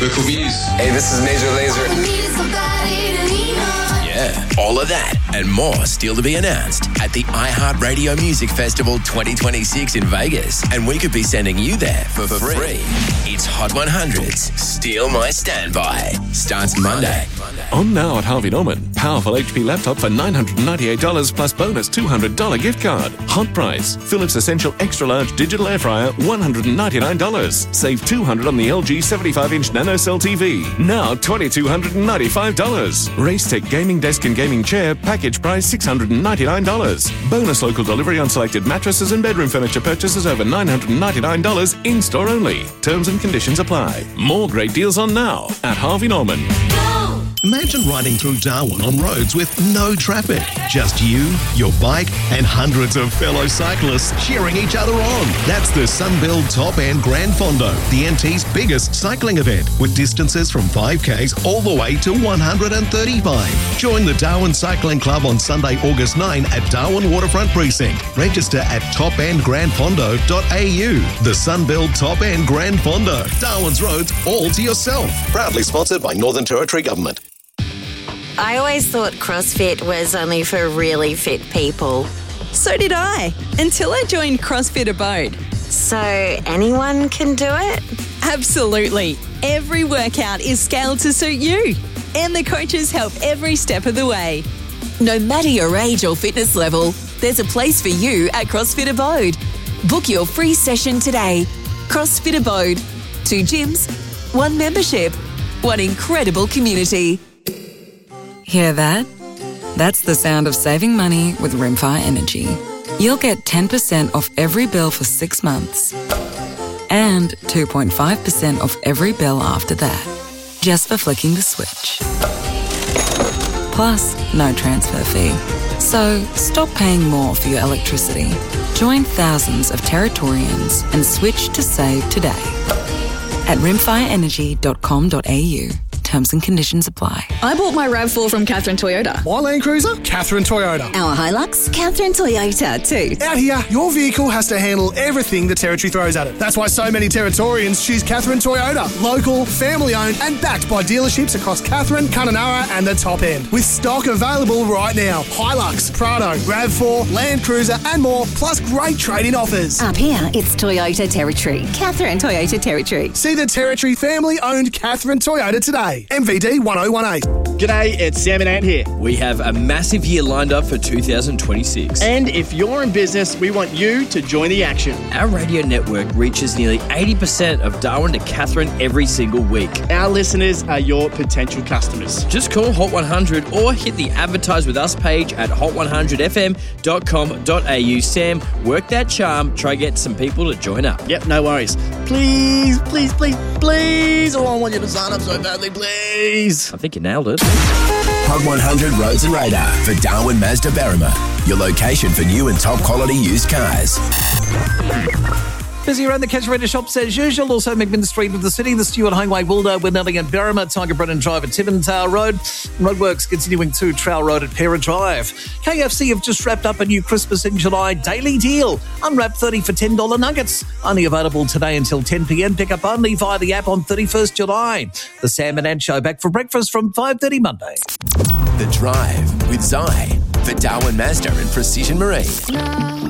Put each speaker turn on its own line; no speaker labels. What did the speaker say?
We're cool bees.
Hey, this is Major Lazer.
Yeah, all of that and more still to be announced at the iHeartRadio Music Festival 2026 in Vegas. And we could be sending you there for free. It's Hot 100's Steal My Standby. Starts Monday.
On now at Harvey Norman. Powerful HP laptop for $998 plus bonus $200 gift card. Hot price. Philips Essential Extra Large Digital Air Fryer, $199. Save $200 on the LG 75-inch Nano Cell TV. Now $2,295. Racetech Gaming Desk and Gaming Chair, package price $699. Bonus local delivery on selected mattresses and bedroom furniture purchases over $999 in-store only. Terms and conditions apply. More great deals on now at Harvey Norman.
Imagine riding through Darwin on roads with no traffic. Just you, your bike, and hundreds of fellow cyclists cheering each other on. That's the Sunbelt Top End Grand Fondo, the NT's biggest cycling event, with distances from 5Ks all the way to 135. Join the Darwin Cycling Club on Sunday, August 9 at Darwin Waterfront Precinct. Register at topendgrandfondo.au. The Sunbelt Top End Grand Fondo. Darwin's roads all to yourself. Proudly sponsored by Northern Territory Government.
I always thought CrossFit was only for really fit people.
So did I, until I joined CrossFit Abode.
So anyone can do it?
Absolutely. Every workout is scaled to suit you, and the coaches help every step of the way.
No matter your age or fitness level, there's a place for you at CrossFit Abode. Book your free session today. CrossFit Abode. 2 gyms, 1 membership, 1 incredible community.
Hear that? That's the sound of saving money with Rimfire Energy. You'll get 10% off every bill for 6 months and 2.5% off every bill after that, just for flicking the switch. Plus, no transfer fee. So stop paying more for your electricity. Join thousands of Territorians and switch to save today at rimfireenergy.com.au. Terms and conditions apply.
I bought my RAV4 from Catherine Toyota.
My Land Cruiser? Catherine Toyota.
Our Hilux? Catherine Toyota too.
Out here, your vehicle has to handle everything the Territory throws at it. That's why so many Territorians choose Catherine Toyota. Local, family-owned and backed by dealerships across Catherine, Kununurra and the Top End. With stock available right now. Hilux, Prado, RAV4, Land Cruiser and more, plus great trade-in offers.
Up here, it's Toyota Territory. Catherine Toyota Territory.
See the Territory family-owned Catherine Toyota today. MVD 1018.
G'day, it's Sam and Ant here.
We have a massive year lined up for 2026.
And if you're in business, we want you to join the action.
Our radio network reaches nearly 80% of Darwin to Catherine every single week.
Our listeners are your potential customers.
Just call Hot 100 or hit the Advertise With Us page at hot100fm.com.au. Sam, work that charm. Try get some people to join up.
Yep, no worries. Please, please, please, please. Oh, I want you to sign up so badly, please.
I think you nailed it.
Hot 100 Roads and Radar for Darwin Mazda Berrima. Your location for new and top quality used cars.
Busy around the Casuarina shops as usual. Also McMinn Street of the city, the Stewart Highway, Wildo, Winnelling and Berrima, Tiger Brennan Drive at Timmintale Road. Roadworks continuing to Trowell Road at Pera Drive. KFC have just wrapped up a new Christmas in July daily deal. Unwrap 30 for $10 nuggets. Only available today until 10 p.m. Pick up only via the app on 31st July. The Sam and Ant Show back for breakfast from 5:30 Monday.
The Drive with Zai for Darwin Mazda and Precision Marine.